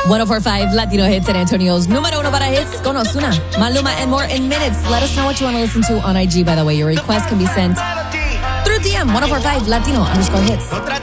104.5 Latino Hits, San Antonio's número uno para hits con Ozuna, Maluma, and more in minutes. Let us know what you want to listen to on IG, by the way. Your request can be sent through DM 104.5 Latino _hits.